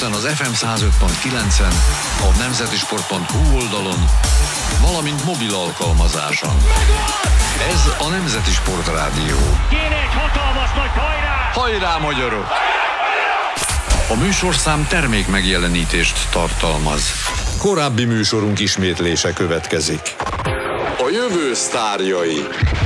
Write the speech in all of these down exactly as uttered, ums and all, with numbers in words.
délután az ef em száz öt pont kilencen, a nemzetisport pont hu oldalon, valamint mobil alkalmazáson. Ez a Nemzeti Sport Rádió. Kéne egy hatalmas nagy hajrá! Hajrá, magyarok! A műsorszám termék megjelenítést tartalmaz. Korábbi műsorunk ismétlése következik. A jövő sztárjai.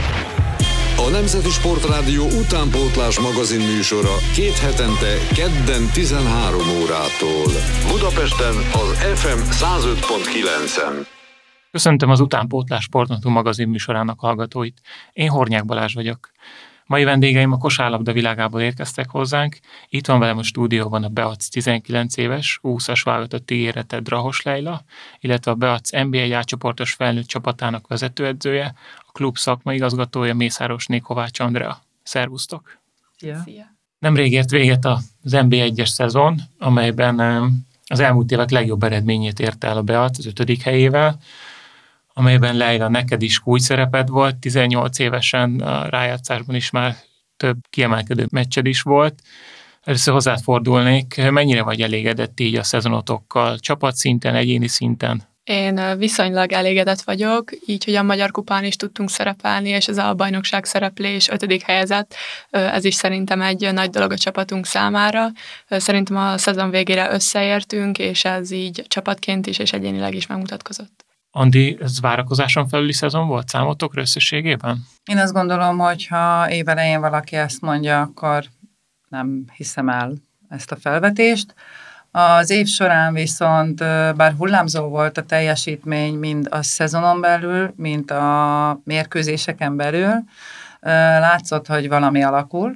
A Nemzeti Sport Rádió utánpótlás magazin műsora két hetente kedden tizenhárom órától. Budapesten az ef em száz öt pont kilencen. Köszöntöm az Utánpótlás Sportnatú magazin műsorának hallgatóit. Én Hornyák Balázs vagyok. Mai vendégeim a kosárlabda világából érkeztek hozzánk. Itt van velem a stúdióban a Beac tizenkilenc éves, húszas válogatott ígérete Drahos Leila, illetve a Beac en bé egy A-csoportos felnőtt csapatának vezetőedzője, a klub szakmai igazgatója Mészárosné Kovács Andrea. Szervusztok! Szia! Nemrég ért véget az en bé egyes szezon, amelyben az elmúlt évek legjobb eredményét ért el a Beac az ötödik helyével, amelyben Leila neked is kulcsszereped volt, tizennyolc évesen a rájátszásban is már több kiemelkedő meccsed is volt. Először hozzád fordulnék, mennyire vagy elégedett így a szezonotokkal, csapatszinten, egyéni szinten? Én viszonylag elégedett vagyok, így, hogy a Magyar Kupán is tudtunk szerepelni, és ez a bajnokság szereplés ötödik helyezett. Ez is szerintem egy nagy dolog a csapatunk számára. Szerintem a szezon végére összeértünk, és ez így csapatként is, és egyénileg is megmutatkozott. Andi, ez várakozáson felüli szezon volt számotokra összességében? Én azt gondolom, hogy ha évelején valaki ezt mondja, akkor nem hiszem el ezt a felvetést. Az év során viszont, bár hullámzó volt a teljesítmény, mind a szezonon belül, mind a mérkőzéseken belül, látszott, hogy valami alakul,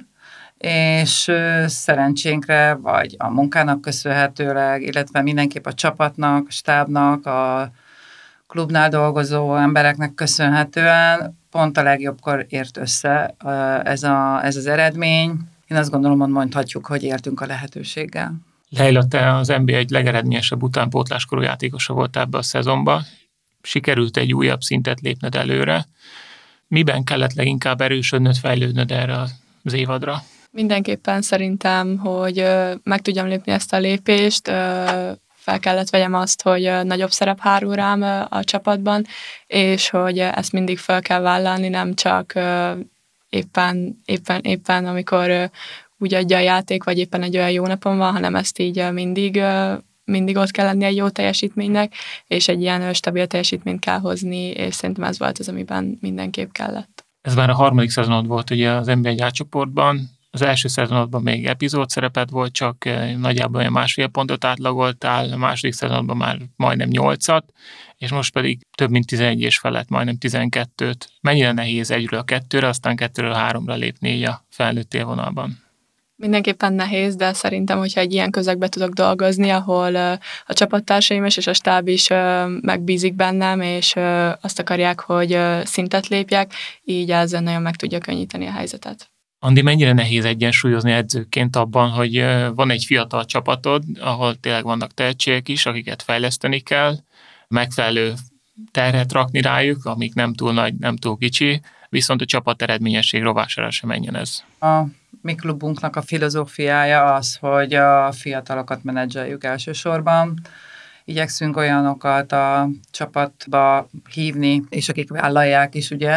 és szerencsénkre, vagy a munkának köszönhetőleg, illetve mindenképp a csapatnak, a stábnak, a klubnál dolgozó embereknek köszönhetően pont a legjobbkor ért össze ez, a, ez az eredmény. Én azt gondolom, hogy mondhatjuk, hogy éltünk a lehetőséggel. Leila, te az en bé egy legeredményesebb utánpótláskorú játékosa volt ebbe a szezonba. Sikerült egy újabb szintet lépned előre. Miben kellett leginkább erősödnöd, fejlődnöd erre az évadra? Mindenképpen szerintem, hogy meg tudjam lépni ezt a lépést, fel kellett vegyem azt, hogy nagyobb szerep hárul rám a csapatban, és hogy ezt mindig fel kell vállalni, nem csak éppen, éppen, éppen amikor úgy adja a játék, vagy éppen egy olyan jó napon van, hanem ezt így mindig, mindig ott kell lenni egy jó teljesítménynek, és egy ilyen stabil teljesítményt kell hozni, és szerintem ez volt az, amiben mindenképp kellett. Ez már a harmadik szezonod volt ugye az en bé egy A-csoportban. Az első szezonodban még epizód szerepet volt, csak nagyjából olyan másfél pontot átlagoltál, a második szezonodban már majdnem nyolcat, és most pedig több mint tizenegy és felett, majdnem tizenkettőt. Mennyire nehéz egyről a kettőre, aztán kettőről a háromra lépni így a felnőtt élvonalban? Mindenképpen nehéz, de szerintem, hogyha egy ilyen közegbe tudok dolgozni, ahol a csapattársaim is és a stáb is megbízik bennem, és azt akarják, hogy szintet lépjek, így ez nagyon meg tudja könnyíteni a helyzetet. Andi, mennyire nehéz egyensúlyozni edzőként abban, hogy van egy fiatal csapatod, ahol tényleg vannak tehetségek is, akiket fejleszteni kell, megfelelő terhet rakni rájuk, amik nem túl nagy, nem túl kicsi, viszont a csapat eredményesség rovására sem menjen ez. A mi klubunknak a filozófiája az, hogy a fiatalokat menedzseljük elsősorban. Igyekszünk olyanokat a csapatba hívni, és akik vállalják is, ugye,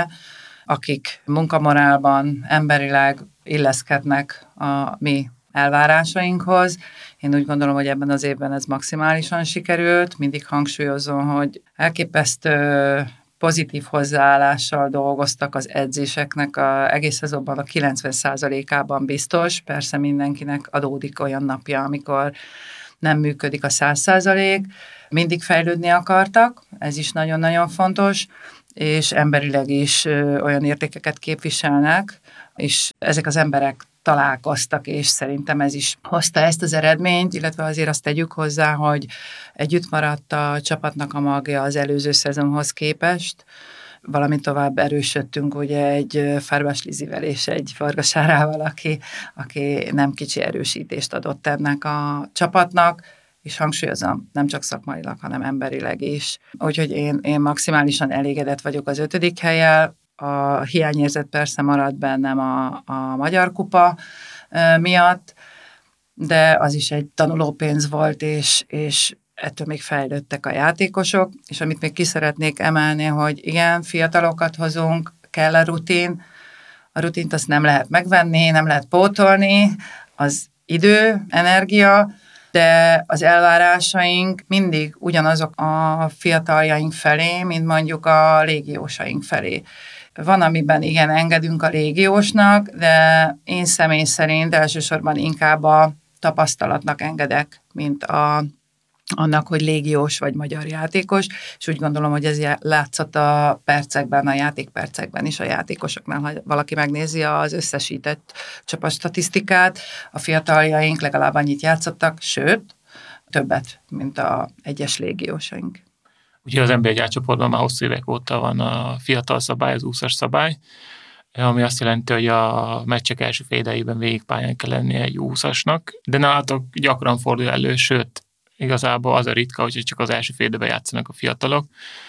akik munkamorálban, emberileg illeszkednek a mi elvárásainkhoz. Én úgy gondolom, hogy ebben az évben ez maximálisan sikerült. Mindig hangsúlyozom, hogy elképesztő pozitív hozzáállással dolgoztak az edzéseknek, a, egész szezonban a kilencven százalékában biztos. Persze mindenkinek adódik olyan napja, amikor nem működik a száz százalék. Mindig fejlődni akartak, ez is nagyon-nagyon fontos, és emberileg is olyan értékeket képviselnek, és ezek az emberek találkoztak, és szerintem ez is hozta ezt az eredményt, illetve azért azt tegyük hozzá, hogy együtt maradt a csapatnak a magja az előző szezonhoz képest, valamint tovább erősödtünk ugye egy Fárbás Lizivel és egy Vargas Sárával, aki, aki nem kicsi erősítést adott ennek a csapatnak, és hangsúlyozom, nem csak szakmailag, hanem emberileg is. Úgyhogy én, én maximálisan elégedett vagyok az ötödik hellyel. A hiányérzet persze maradt bennem a, a Magyar Kupa miatt, de az is egy tanulópénz volt, és, és ettől még fejlődtek a játékosok, és amit még ki szeretnék emelni, hogy igen, fiatalokat hozunk, kell a rutin, a rutint azt nem lehet megvenni, nem lehet pótolni, az idő, energia, de az elvárásaink mindig ugyanazok a fiataljaink felé, mint mondjuk a légiósaink felé. Van, amiben igen, engedünk a légiósnak, de én személy szerint elsősorban inkább a tapasztalatnak engedek, mint a, annak, hogy légiós vagy magyar játékos, és úgy gondolom, hogy ez látszott a percekben, a játékpercekben is a játékosoknál, ha valaki megnézi az összesített csapatstatisztikát, a fiataljaink legalább annyit játszottak, sőt, többet, mint a egyes légiósaink. Ugye az en bé egy átcsoportban már hosszú évek óta van a fiatal szabály, az úszas szabály, ami azt jelenti, hogy a meccsek első fél idejében végig pályán kell lennie egy úszasnak, de nálatok gyakran fordul elő, sőt, igazából az a ritka, hogy csak az első fél időben játszanak a fiatalok.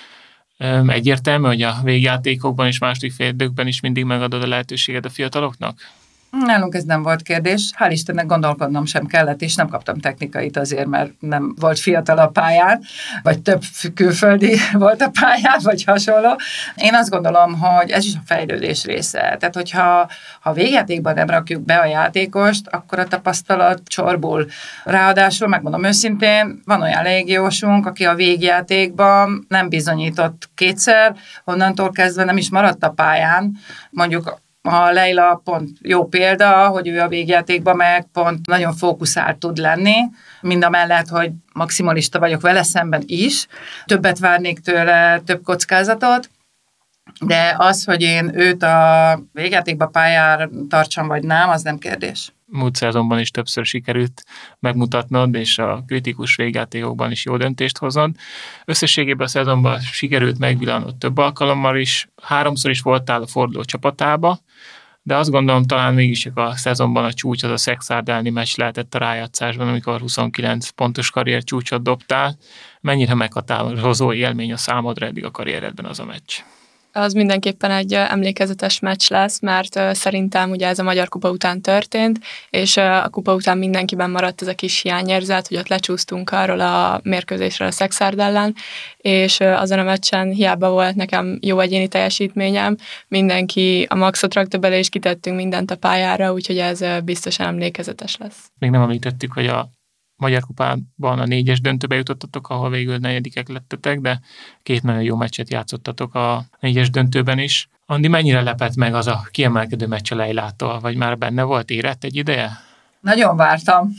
Egyértelmű, hogy a végjátékokban és második fél időkben is mindig megadod a lehetőséget a fiataloknak? Nálunk ez nem volt kérdés. Hál' Istennek gondolkodnom sem kellett, és nem kaptam technikait azért, mert nem volt fiatal a pályán, vagy több külföldi volt a pályán, vagy hasonló. Én azt gondolom, hogy ez is a fejlődés része. Tehát, hogyha ha végjátékban nem rakjuk be a játékost, akkor a tapasztalat csorbul. Ráadásul, megmondom őszintén, van olyan légiósunk, aki a végjátékban nem bizonyított kétszer, onnantól kezdve nem is maradt a pályán, mondjuk a Leila pont jó példa, hogy ő a végjátékban meg pont nagyon fókuszált tud lenni, mind a mellett, hogy maximalista vagyok vele szemben is, többet várnék tőle, több kockázatot, de az, hogy én őt a végjátékban pályára tartsam vagy nem, az nem kérdés. Múlt szezonban is többször sikerült megmutatnod, és a kritikus végjátékokban is jó döntést hoznod. Összességében a szezonban sikerült megvillanod több alkalommal is, háromszor is voltál a forduló csapatába, de azt gondolom, talán mégis a szezonban a csúcs az a Szekszárd elleni meccs lehetett a rájátszásban, amikor huszonkilenc pontos karrier csúcsot dobtál. Mennyire meghatározó élmény a számodra eddig a karrieredben az a meccs? Az mindenképpen egy emlékezetes meccs lesz, mert szerintem ugye ez a Magyar Kupa után történt, és a kupa után mindenkiben maradt ez a kis hiányérzet, hogy ott lecsúsztunk arról a mérkőzésről a Szekszárd ellen, és azon a meccsen hiába volt nekem jó egyéni teljesítményem, mindenki a maxot rakta bele, és kitettünk mindent a pályára, úgyhogy ez biztosan emlékezetes lesz. Még nem említettük, hogy a Magyar Kupában a négyes döntőbe jutottatok, ahol végül negyedikek lettetek, de két nagyon jó meccset játszottatok a négyes döntőben is. Andi, mennyire lepett meg az a kiemelkedő meccs a Leilától, vagy már benne volt, érett egy ideje? Nagyon vártam.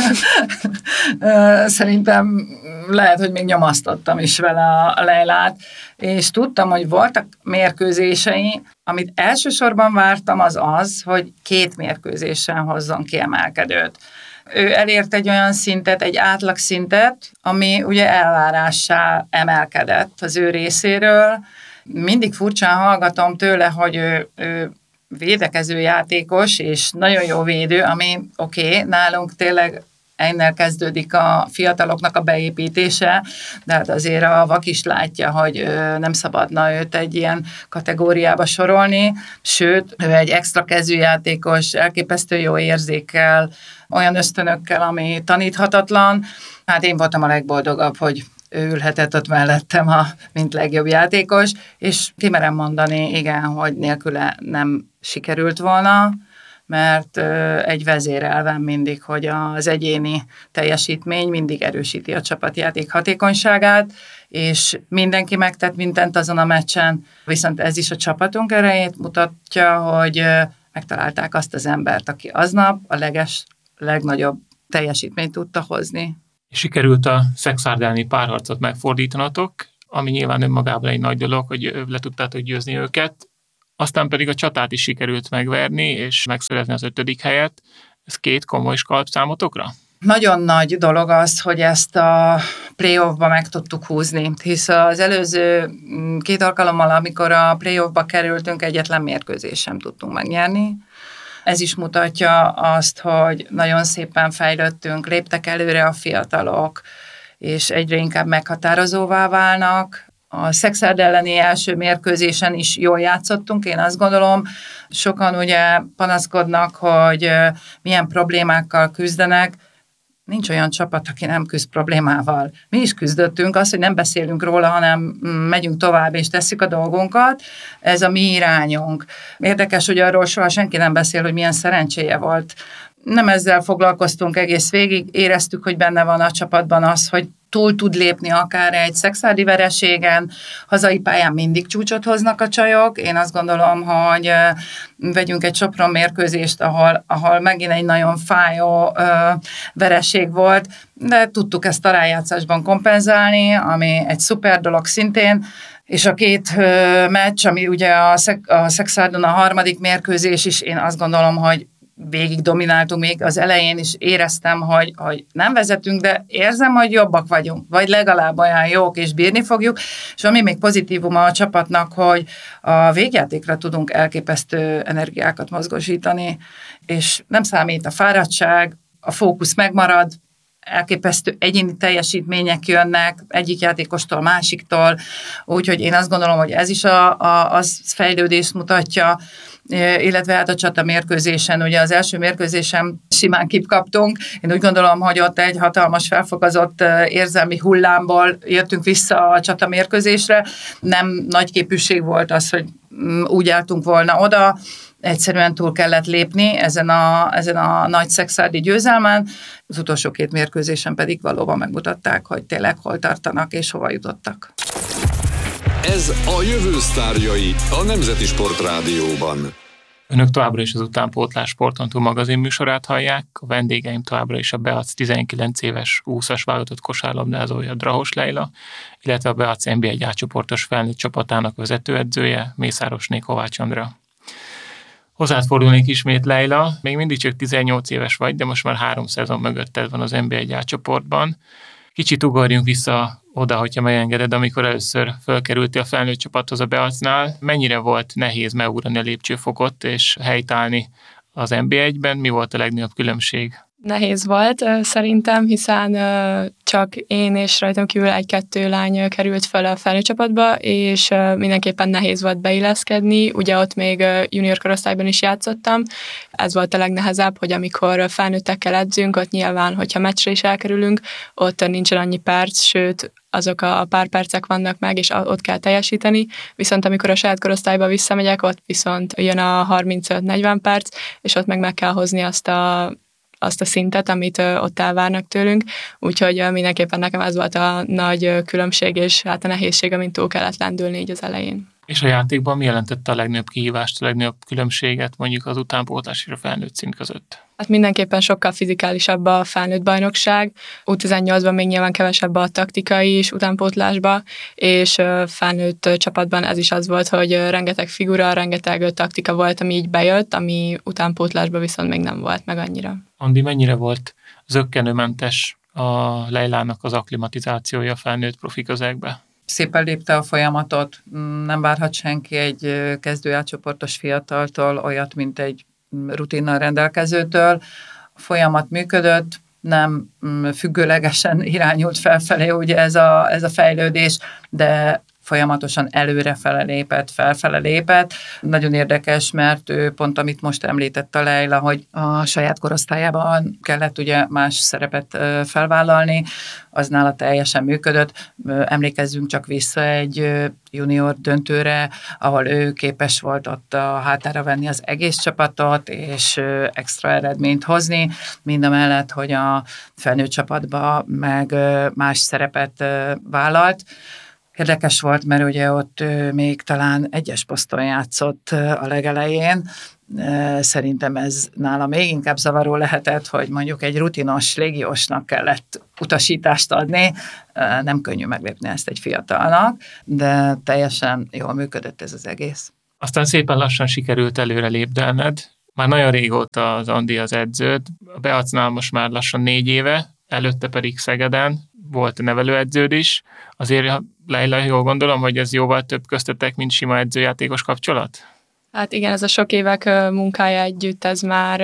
Szerintem lehet, hogy még nyomasztottam is vele a Leilát, és tudtam, hogy voltak mérkőzései, amit elsősorban vártam, az az, hogy két mérkőzésen hozzon kiemelkedőt. Ő elért egy olyan szintet, egy átlagszintet, ami ugye elvárássá emelkedett az ő részéről. Mindig furcsán hallgatom tőle, hogy ő, ő védekező játékos, és nagyon jó védő, ami oké, okay, nálunk tényleg ennél kezdődik a fiataloknak a beépítése, de hát azért a vak is látja, hogy nem szabadna őt egy ilyen kategóriába sorolni, sőt, ő egy extra kezűjátékos, elképesztő jó érzékkel, olyan ösztönökkel, ami taníthatatlan. Hát én voltam a legboldogabb, hogy ő ülhetett ott mellettem, a, mint legjobb játékos, és kimerem mondani, igen, hogy nélküle nem sikerült volna, mert egy vezérelvem mindig, hogy az egyéni teljesítmény mindig erősíti a csapatjáték hatékonyságát, és mindenki megtett mindent azon a meccsen, viszont ez is a csapatunk erejét mutatja, hogy megtalálták azt az embert, aki aznap a leges, legnagyobb teljesítményt tudta hozni. Sikerült a Szekszárd elleni párharcot megfordítanatok, ami nyilván önmagában egy nagy dolog, hogy le tudtátok győzni őket, aztán pedig a csatát is sikerült megverni, és megszerezni az ötödik helyet. Ez két komoly skalp számotokra? Nagyon nagy dolog az, hogy ezt a playoffba meg tudtuk húzni, hisz az előző két alkalommal, amikor a playoffba kerültünk, egyetlen mérkőzést sem tudtunk megnyerni. Ez is mutatja azt, hogy nagyon szépen fejlődtünk, léptek előre a fiatalok, és egyre inkább meghatározóvá válnak. A Szekszárd elleni első mérkőzésen is jól játszottunk, én azt gondolom. Sokan ugye panaszkodnak, hogy milyen problémákkal küzdenek. Nincs olyan csapat, aki nem küzd problémával. Mi is küzdöttünk, az, hogy nem beszélünk róla, hanem megyünk tovább és tesszük a dolgunkat. Ez a mi irányunk. Érdekes, hogy arról soha senki nem beszél, hogy milyen szerencséje volt. Nem ezzel foglalkoztunk egész végig, éreztük, hogy benne van a csapatban az, hogy túl tud lépni akár egy szekszárdi vereségen, hazai pályán mindig csúcsot hoznak a csajok. Én azt gondolom, hogy vegyünk egy Sopron mérkőzést, ahol, ahol megint egy nagyon fájó ö, vereség volt, de tudtuk ezt a rájátszásban kompenzálni, ami egy szuper dolog szintén, és a két ö, meccs, ami ugye a, Szek- a Szekszárdon a harmadik mérkőzés is, én azt gondolom, hogy végig domináltunk, még az elején is éreztem, hogy, hogy nem vezetünk, de érzem, hogy jobbak vagyunk, vagy legalább olyan jók, és bírni fogjuk, és ami még pozitívuma a csapatnak, hogy a végjátékra tudunk elképesztő energiákat mozgósítani, és nem számít a fáradtság, a fókusz megmarad, elképesztő egyéni teljesítmények jönnek egyik játékostól, másiktól, úgyhogy én azt gondolom, hogy ez is a, a, az fejlődést mutatja, illetve hát a csata mérkőzésen, ugye az első mérkőzésen simán kipkaptunk. Én úgy gondolom, hogy ott egy hatalmas felfogazott érzelmi hullámból jöttünk vissza a csata mérkőzésre. Nem nagy képűség volt az, hogy úgy álltunk volna oda, egyszerűen túl kellett lépni ezen a, ezen a nagy szekszárdi győzelmen. Az utolsó két mérkőzésen pedig valóban megmutatták, hogy tényleg hol tartanak és hova jutottak. Ez a jövő sztárjai a Nemzeti Sportrádióban. Önök továbbra is az Utánpótlás Sporton túl magazin műsorát hallják. A vendégeim továbbra is a Beac tizenkilenc éves úszas válogatott kosárlabdázója Drahos Leila, illetve a Beac en bé egy A-csoportos felnőtt csapatának vezetőedzője Mészárosné Kovács Andra. Hozzád fordulnék ismét, Leila. Még mindig csak tizennyolc éves vagy, de most már három szezon mögötted van az en bé egy A-csoportban. Kicsit ugorjunk vissza oda, hogyha megengeded, amikor először fölkerültél a felnőtt csapathoz a Beacnál. Mennyire volt nehéz megugrani a lépcsőfokot és helytállni az en bé egyben? Mi volt a legnagyobb különbség? Nehéz volt szerintem, hiszen csak én és rajtam kívül egy-kettő lány került fel a felnőtt csapatba, és mindenképpen nehéz volt beilleszkedni. Ugye ott még junior korosztályban is játszottam. Ez volt a legnehezebb, hogy amikor felnőttekkel edzünk, ott nyilván, hogyha meccsre is elkerülünk, ott nincsen annyi perc, sőt, azok a pár percek vannak meg, és ott kell teljesíteni, viszont amikor a saját korosztályba visszamegyek, ott viszont jön a harmincöt-negyven perc, és ott meg meg kell hozni azt a azt a szintet, amit ott elvárnak tőlünk, úgyhogy mindenképpen nekem ez volt a nagy különbség, és hát a nehézség, amint túl kellett lendülni így az elején. És a játékban mi jelentette a legnagyobb kihívást, a legnagyobb különbséget mondjuk az utánpótlás és a felnőtt szint között? Hát mindenképpen sokkal fizikálisabb a felnőtt bajnokság. U tizennyolcban még nyilván kevesebb a taktikai is utánpótlásba, és felnőtt csapatban ez is az volt, hogy rengeteg figura, rengeteg taktika volt, ami így bejött, ami utánpótlásban viszont még nem volt meg annyira. Andi, mennyire volt zökkenőmentes a Leilának az akklimatizációja a felnőtt profi közegbe? Szépen lépte a folyamatot, nem várhat senki egy kezdő átcsoportos fiataltól olyat, mint egy rutinnal rendelkezőtől. A folyamat működött, nem függőlegesen irányult felfelé ugye ez a, ez a fejlődés, de folyamatosan előrefele lépett, felfele lépett. Nagyon érdekes, mert ő pont, amit most említett a Leila, hogy a saját korosztályában kellett ugye más szerepet felvállalni, az nála teljesen működött. Emlékezzünk csak vissza egy junior döntőre, ahol ő képes volt ott a hátára venni az egész csapatot, és extra eredményt hozni, mindamellett, hogy a felnőtt csapatba meg más szerepet vállalt. Érdekes volt, mert ugye ott még talán egyes poszton játszott a legelején. Szerintem ez nála még inkább zavaró lehetett, hogy mondjuk egy rutinos légiósnak kellett utasítást adni. Nem könnyű meglépni ezt egy fiatalnak, de teljesen jól működött ez az egész. Aztán szépen lassan sikerült előre lépdelned. Már nagyon régóta az Andi az edződ. A Beacnál most már lassan négy éve, előtte pedig Szegeden volt a nevelőedződ is. Azért, Leila, jól gondolom, hogy ez jóval több köztetek, mint sima edzőjátékos kapcsolat? Hát igen, ez a sok évek munkája együtt, ez már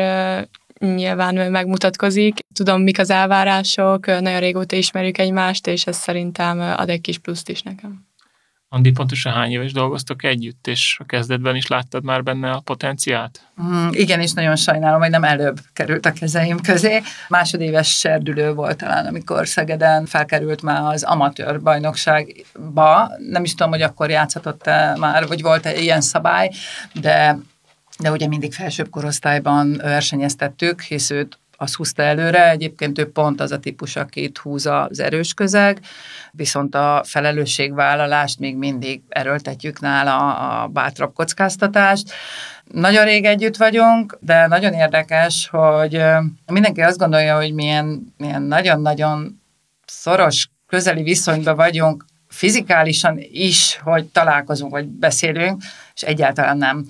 nyilván megmutatkozik. Tudom, mik az elvárások, nagyon régóta ismerjük egymást, és ez szerintem ad egy kis pluszt is nekem. Andi, pontosan hány éves dolgoztok együtt, és a kezdetben is láttad már benne a potenciált? Mm, igen, és nagyon sajnálom, hogy nem előbb került a kezeim közé. Másodéves serdülő volt talán, amikor Szegeden felkerült már az amatőr bajnokságba. Nem is tudom, hogy akkor játszhatott-e már, vagy volt-e ilyen szabály, de, de ugye mindig felsőbb korosztályban versenyeztettük, hisz őt az húzta előre, egyébként ő pont az a típus, akit húz az erős közeg, viszont a felelősségvállalást még mindig erőltetjük nála, a bátrabb kockáztatást. Nagyon rég együtt vagyunk, de nagyon érdekes, hogy mindenki azt gondolja, hogy milyen, milyen nagyon-nagyon szoros, közeli viszonyban vagyunk, fizikálisan is, hogy találkozunk, vagy beszélünk, és egyáltalán nem.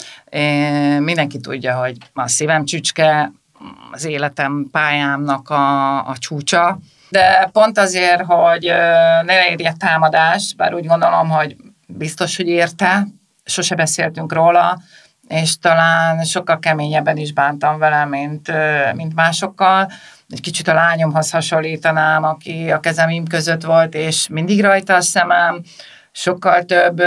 Mindenki tudja, hogy a szívem csücske, az életem, pályámnak a, a csúcsa, de pont azért, hogy ne érje támadás, bár úgy gondolom, hogy biztos, hogy érte, sose beszéltünk róla, és talán sokkal keményebben is bántam vele, mint, mint másokkal. Egy kicsit a lányomhoz hasonlítanám, aki a kezemim között volt, és mindig rajta a szemem, sokkal több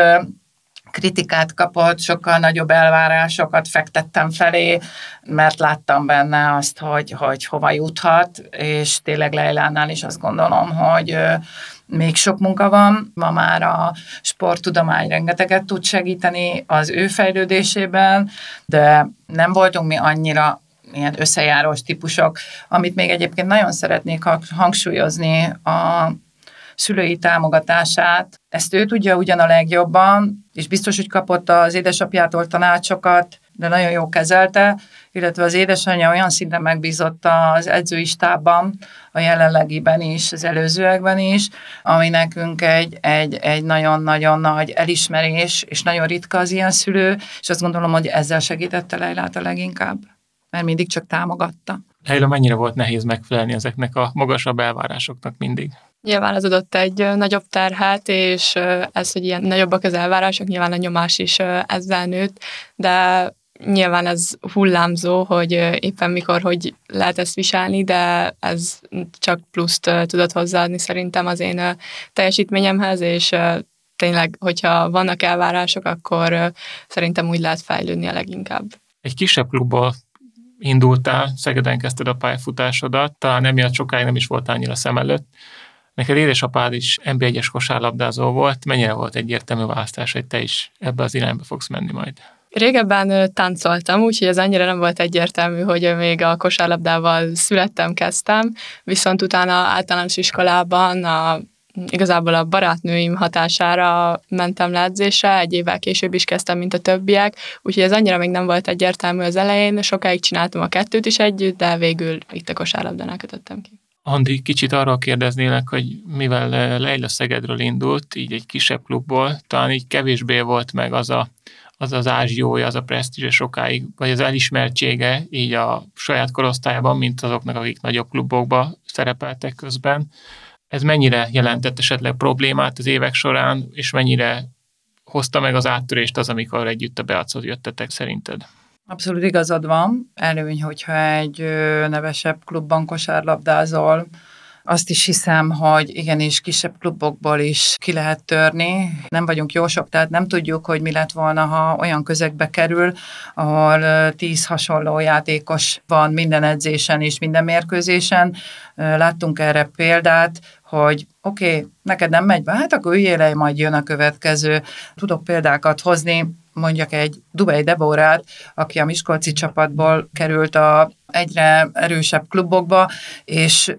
kritikát kapott, sokkal nagyobb elvárásokat fektettem felé, mert láttam benne azt, hogy, hogy hova juthat, és tényleg Leilánál is azt gondolom, hogy még sok munka van. Ma már a sporttudomány rengeteget tud segíteni az ő fejlődésében, de nem voltunk mi annyira ilyen összejárós típusok, amit még egyébként nagyon szeretnék hangsúlyozni, a szülői támogatását. Ezt ő tudja ugyan a legjobban, és biztos, hogy kapott az édesapjától tanácsokat, de nagyon jó kezelte, illetve az édesanyja olyan szinten megbízott az edzői stábban, a jelenlegiben is, az előzőekben is, ami nekünk egy, egy, egy nagyon-nagyon nagy elismerés, és nagyon ritka az ilyen szülő, és azt gondolom, hogy ezzel segítette Leilát a leginkább, mert mindig csak támogatta. Leila, mennyire volt nehéz megfelelni ezeknek a magasabb elvárásoknak mindig? Nyilván az adott egy nagyobb terhet, és ez, hogy ilyen nagyobbak az elvárások, nyilván a nyomás is ezzel nőtt, de nyilván ez hullámzó, hogy éppen mikor, hogy lehet ezt viselni, de ez csak pluszt tudott hozzáadni szerintem az én teljesítményemhez, és tényleg, hogyha vannak elvárások, akkor szerintem úgy lehet fejlődni a leginkább. Egy kisebb klubból indultál, Szegeden kezdted a pályafutásodat, talán emiatt sokáig nem is volt annyira szem előtt. Neked édesapád is en bé egyes kosárlabdázó volt, mennyire volt egyértelmű választás, hogy te is ebbe az irányba fogsz menni majd? Régebben táncoltam, úgyhogy ez annyira nem volt egyértelmű, hogy még a kosárlabdával születtem, kezdtem, viszont utána általános iskolában a, igazából a barátnőim hatására mentem le edzésre, egy évvel később is kezdtem, mint a többiek, úgyhogy ez annyira még nem volt egyértelmű az elején, sokáig csináltam a kettőt is együtt, de végül itt a kosárlabdánál kötöttem ki. Andi, kicsit arról kérdeznélek, hogy mivel Leila Szegedről indult, így egy kisebb klubból, talán így kevésbé volt meg az a, az, az ázsiója, az a presztízse sokáig, vagy az elismertsége így a saját korosztályában, mint azoknak, akik nagyobb klubokba szerepeltek közben. Ez mennyire jelentett esetleg problémát az évek során, és mennyire hozta meg az áttörést az, amikor együtt a Beachoz jöttetek szerinted? Abszolút igazad van. Előny, hogyha egy nevesebb klubban kosárlabdázol. Azt is hiszem, hogy igenis kisebb klubokból is ki lehet törni. Nem vagyunk jósok, tehát nem tudjuk, hogy mi lett volna, ha olyan közegbe kerül, ahol tíz hasonló játékos van minden edzésen és minden mérkőzésen. Láttunk erre példát, hogy oké, okay, neked nem megy be, hát akkor üljél le, majd jön a következő. Tudok példákat hozni, mondjak egy Dubej Deborát, aki a miskolci csapatból került a egyre erősebb klubokba, és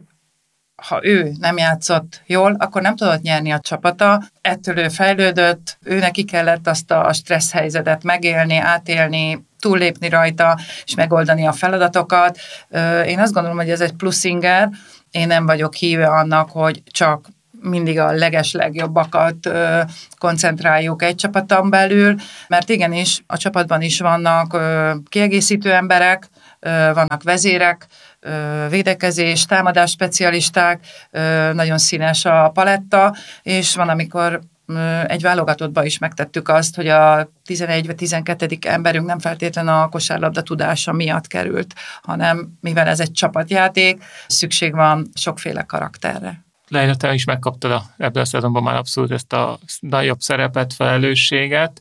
ha ő nem játszott jól, akkor nem tudott nyerni a csapata. Ettől ő fejlődött, ő neki kellett azt a stressz helyzetet megélni, átélni, túllépni rajta, és megoldani a feladatokat. Én azt gondolom, hogy ez egy plusz inger. Én nem vagyok híve annak, hogy csak mindig a legeslegjobbakat ö, koncentráljuk egy csapaton belül, mert igenis a csapatban is vannak ö, kiegészítő emberek, ö, vannak vezérek, ö, védekezés, támadás specialisták, ö, nagyon színes a paletta, és van, amikor ö, egy válogatottban is megtettük azt, hogy a tizenegy vagy tizenkettedik emberünk nem feltétlenül a kosárlabda tudása miatt került, hanem mivel ez egy csapatjáték, szükség van sokféle karakterre. Leila, te is megkaptad a, ebből a szezonban már abszolút ezt a nagyobb szerepet, felelősséget,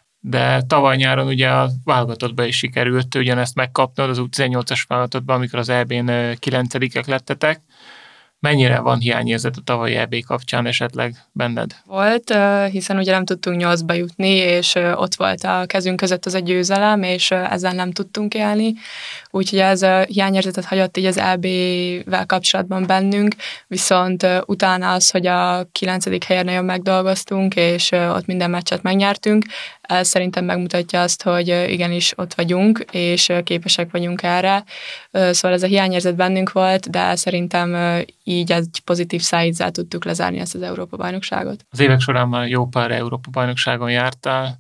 de tavaly nyáron ugye a válogatottban is sikerült ugyanezt megkapnod, az U tizennyolcas válogatottban, amikor az é bén kilencedikek lettetek. Mennyire van hiányérzet a tavalyi é bé kapcsán esetleg benned? Volt, hiszen ugye nem tudtunk nyolcba jutni, és ott volt a kezünk között az a győzelem, és ezzel nem tudtunk élni. Úgyhogy ez a hiányérzetet hagyott így az é bével kapcsolatban bennünk, viszont utána az, hogy a kilencedik helyen nagyon megdolgoztunk, és ott minden meccset megnyertünk, ez szerintem megmutatja azt, hogy igenis ott vagyunk, és képesek vagyunk erre. Szóval ez a hiányérzet bennünk volt, de szerintem így egy pozitív szájízzel tudtuk lezárni ezt az Európa-bajnokságot. Az évek során már jó pár Európa-bajnokságon jártál,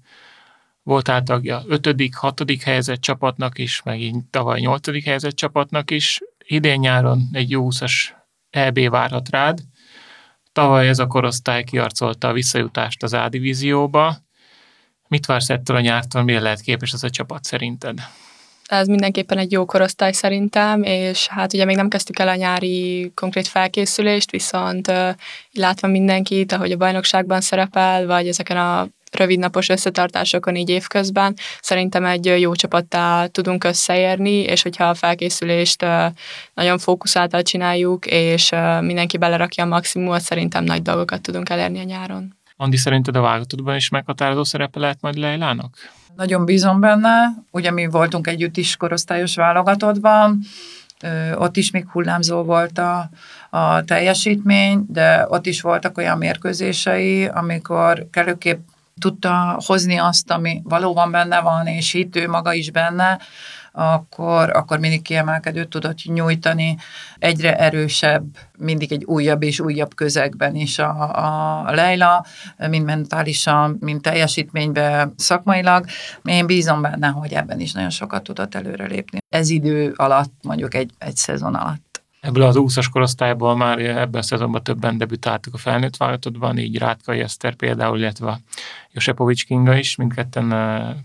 voltál tagja ötödik, hatodik helyezett csapatnak is, meg így tavaly nyolcadik helyezett csapatnak is. Idén nyáron egy jó húszas é bé várhat rád. Tavaly ez a korosztály kiarcolta a visszajutást az A-divízióba. Mit vársz ettől a nyártól, mire lehet képes ez a csapat szerinted? Ez mindenképpen egy jó korosztály szerintem, és hát ugye még nem kezdtük el a nyári konkrét felkészülést, viszont uh, látva mindenkit, ahogy a bajnokságban szerepel, vagy ezeken a rövidnapos összetartásokon így évközben, szerintem egy jó csapattá tudunk összeérni, és hogyha a felkészülést uh, nagyon fókuszáltan csináljuk, és uh, mindenki belerakja a maximumot, szerintem nagy dolgokat tudunk elérni a nyáron. Andi, szerinted a válogatottban is meghatározó szerepe lehet majd Leilának? Nagyon bízom benne, ugye mi voltunk együtt is korosztályos válogatottban, ott is még hullámzó volt a, a teljesítmény, de ott is voltak olyan mérkőzései, amikor kellőképp tudta hozni azt, ami valóban benne van, és hitt ő maga is benne, akkor, akkor mindig kiemelkedőt tudott nyújtani, egyre erősebb, mindig egy újabb és újabb közegben is a, a Leila, mind mentálisan, mind teljesítményben, szakmailag. Én bízom benne, hogy ebben is nagyon sokat tudott előrelépni. Ez idő alatt, mondjuk egy, egy szezon alatt. Ebből az húszas korosztályból már ebben a szezonban többen debütáltak a felnőtt válogatottban, így Rátkai Eszter például, illetve Josepovics Kinga is, mindketten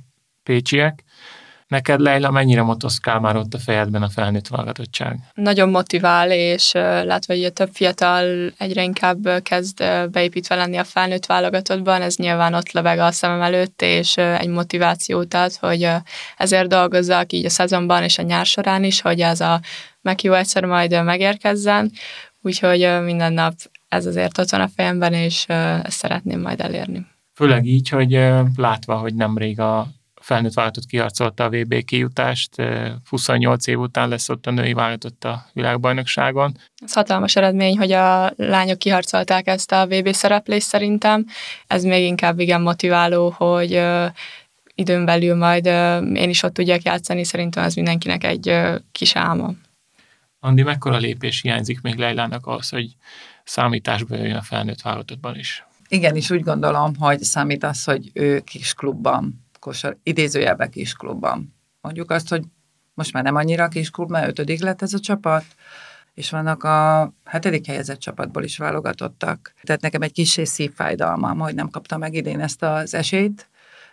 pécsiek. Neked, Leila, mennyire motoszkál már ott a fejedben a felnőtt válogatottság? Nagyon motivál, és látva, hogy a több fiatal egyre inkább kezd beépítve lenni a felnőtt válogatottban, ez nyilván ott lebeg a szemem előtt, és egy motivációt ad, hogy ezért dolgozzak így a szezonban és a nyár során is, hogy ez a meghívó egyszer majd megérkezzen, úgyhogy minden nap ez azért ott van a fejemben, és ezt szeretném majd elérni. Főleg így, hogy látva, hogy nemrég a felnőtt válogatott kiharcolta a vé bé kijutást, huszonnyolc év után lesz ott a női válogatott a világbajnokságon. Ez hatalmas eredmény, hogy a lányok kiharcolták ezt a vé bé szereplést szerintem. Ez még inkább igen motiváló, hogy uh, időn belül majd uh, én is ott tudjak játszani, szerintem ez mindenkinek egy uh, kis álma. Andi, mekkora lépés hiányzik még Leilának ahhoz, hogy számításba jöjjön a felnőtt válogatottban is? Igen, és úgy gondolom, hogy számít az, hogy ő kis klubban, kosar, idézőjelben kis klubban. Mondjuk azt, hogy most már nem annyira kis klub, mert ötödik lett ez a csapat, és vannak a hetedik helyezett csapatból is válogatottak. Tehát nekem egy kissé szívfájdalmam, hogy nem kapta meg idén ezt az esélyt.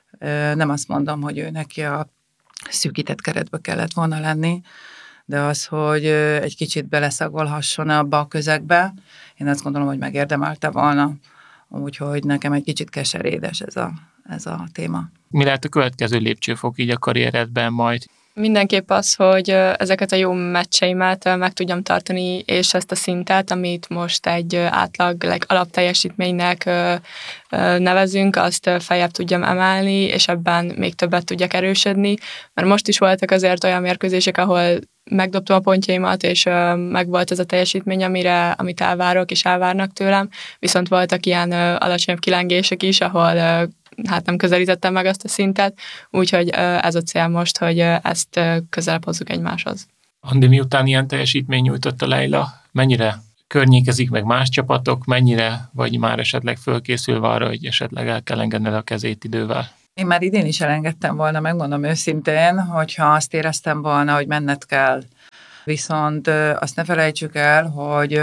Nem azt mondom, hogy ő neki a szűkített keretbe kellett volna lenni, de az, hogy egy kicsit beleszagolhasson abba a közegbe, én azt gondolom, hogy megérdemelte volna. Úgyhogy nekem egy kicsit keserédes ez a, ez a téma. Mi lehet a következő lépcsőfok így a karrieredben majd? Mindenképp az, hogy ezeket a jó meccseimet meg tudjam tartani, és ezt a szintet, amit most egy átlag alapteljesítménynek nevezünk, azt feljebb tudjam emelni, és ebben még többet tudjak erősödni, mert most is voltak azért olyan mérkőzések, ahol megdobtam a pontjaimat, és megvolt ez a teljesítmény, amire, amit elvárok, és elvárnak tőlem, viszont voltak ilyen alacsonyabb kilengések is, ahol hát nem közelítettem meg azt a szintet, úgyhogy ez a cél most, hogy ezt közelebb hozzuk egymáshoz. Andi, miután ilyen teljesítmény nyújtott a Leila, mennyire környékezik meg más csapatok, mennyire vagy már esetleg fölkészülve arra, hogy esetleg el kell engedned a kezét idővel? Én már idén is elengedtem volna, megmondom őszintén, hogyha azt éreztem volna, hogy menned kell. Viszont azt ne felejtsük el, hogy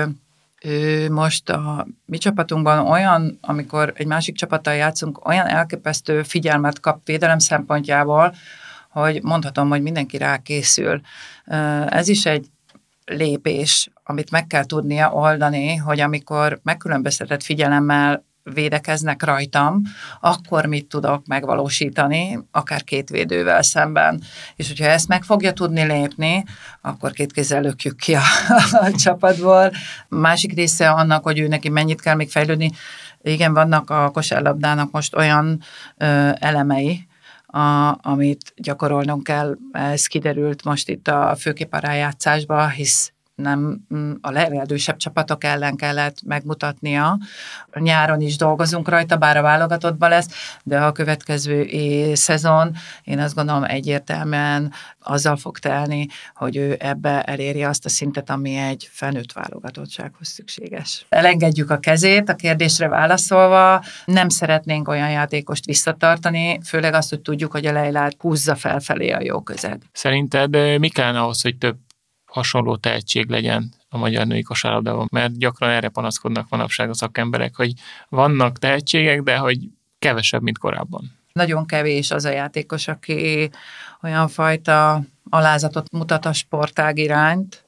ő most a mi csapatunkban olyan, amikor egy másik csapattal játszunk, olyan elképesztő figyelmet kap védelem szempontjából, hogy mondhatom, hogy mindenki rá készül. Ez is egy lépés, amit meg kell tudnia oldani, hogy amikor megkülönböztetett figyelemmel védekeznek rajtam, akkor mit tudok megvalósítani, akár két védővel szemben. És hogyha ezt meg fogja tudni lépni, akkor két kézzel lökjük ki a, a csapatból. Másik része annak, hogy ő neki mennyit kell még fejlődni. Igen, vannak a kosárlabdának most olyan ö, elemei, a, amit gyakorolnunk kell. Ez kiderült most itt a főképarájátszásban, hisz nem a legerősebb csapatok ellen kellett megmutatnia. Nyáron is dolgozunk rajta, bár a válogatottban lesz, de a következő szezon, én azt gondolom egyértelműen azzal fog telni, hogy ő ebbe eléri azt a szintet, ami egy felnőtt válogatottsághoz szükséges. Elengedjük a kezét, a kérdésre válaszolva, nem szeretnénk olyan játékost visszatartani, főleg azt, hogy tudjuk, hogy a Leilát húzza felfelé a jó közeg. Szerinted mi kellene ahhoz, hogy több hasonló tehetség legyen a magyar női kosárlabdában, mert gyakran erre panaszkodnak manapság a szakemberek, hogy vannak tehetségek, de hogy kevesebb, mint korábban. Nagyon kevés az a játékos, aki olyan fajta alázatot mutat a sportág iránt,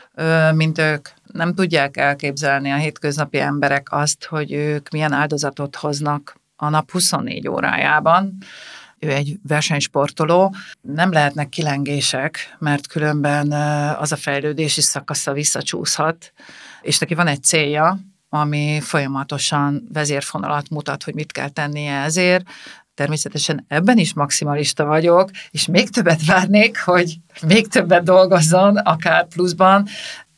mint ők. Nem tudják elképzelni a hétköznapi emberek azt, hogy ők milyen áldozatot hoznak a nap huszonnégy órájában. Ő egy versenysportoló, nem lehetnek kilengések, mert különben az a fejlődési szakasza visszacsúszhat, és neki van egy célja, ami folyamatosan vezérfonalat mutat, hogy mit kell tennie ezért. Természetesen ebben is maximalista vagyok, és még többet várnék, hogy még többet dolgozzon, akár pluszban,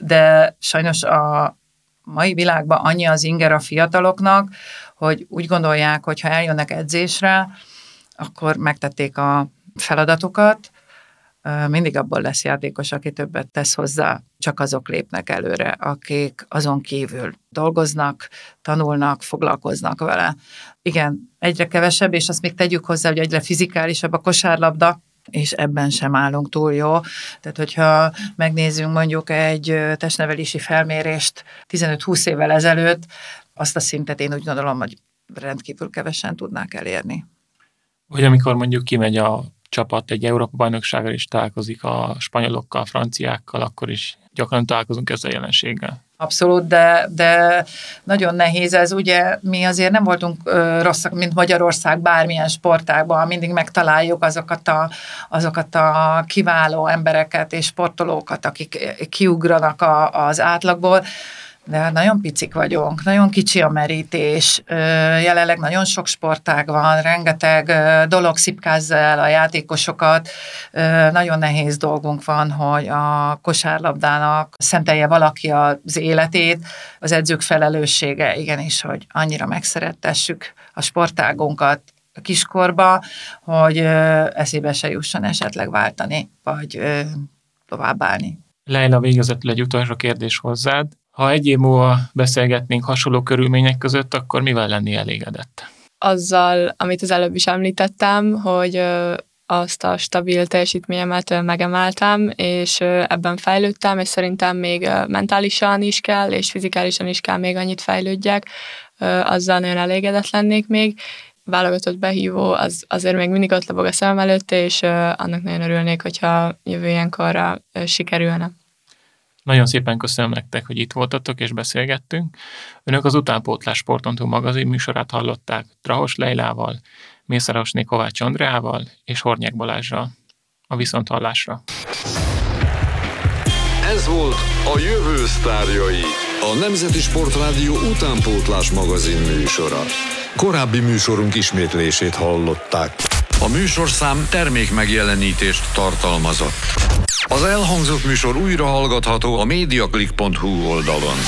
de sajnos a mai világban annyi az inger a fiataloknak, hogy úgy gondolják, hogy ha eljönnek edzésre, akkor megtették a feladatokat, mindig abból lesz játékos, aki többet tesz hozzá, csak azok lépnek előre, akik azon kívül dolgoznak, tanulnak, foglalkoznak vele. Igen, egyre kevesebb, és azt még tegyük hozzá, hogy egyre fizikálisabb a kosárlabda, és ebben sem állunk túl jó. Tehát, hogyha megnézzünk mondjuk egy testnevelési felmérést tizenöt-húsz évvel ezelőtt, azt a szintet én úgy gondolom, hogy rendkívül kevesen tudnák elérni. Vagy amikor mondjuk kimegy a csapat egy Európa-bajnokságra és találkozik a spanyolokkal, a franciákkal, akkor is gyakran találkozunk ezzel a jelenséggel. Abszolút, de, de nagyon nehéz ez, ugye mi azért nem voltunk ö, rosszak, mint Magyarország bármilyen sportágban, mindig megtaláljuk azokat a, azokat a kiváló embereket és sportolókat, akik kiugranak a, az átlagból, de nagyon picik vagyunk, nagyon kicsi a merítés, jelenleg nagyon sok sportág van, rengeteg dolog szipkázza el a játékosokat, nagyon nehéz dolgunk van, hogy a kosárlabdának szentelje valaki az életét, az edzők felelőssége igenis, hogy annyira megszerettessük a sportágunkat a kiskorba, hogy eszébe se jusson esetleg váltani, vagy továbbállni. Leila, végezetül egy utolsó kérdés hozzád. Ha egy év múlva beszélgetnénk hasonló körülmények között, akkor mivel lenni elégedett? Azzal, amit az előbb is említettem, hogy azt a stabil teljesítményemet megemeltem, és ebben fejlődtem, és szerintem még mentálisan is kell, és fizikálisan is kell még annyit fejlődjek, azzal nagyon elégedett lennék még. Válogatott behívó, az azért még mindig ott lobog a szemem előtt, és annak nagyon örülnék, hogyha jövő ilyenkorra sikerülne. Nagyon szépen köszönöm nektek, hogy itt voltatok és beszélgettünk. Önök az Utánpótlás Sport.hu magazin műsorát hallották Drahos Leilával, Mészárosné Kovács Andreával és Hornyák Balázsral. A viszonthallásra. Ez volt a Jövő sztárjai, a Nemzeti Sportrádió Utánpótlás magazin műsora. Korábbi műsorunk ismétlését hallották. A műsorszám termékmegjelenítést tartalmazott. Az elhangzott műsor újra hallgatható a mediaclick pont hu oldalon.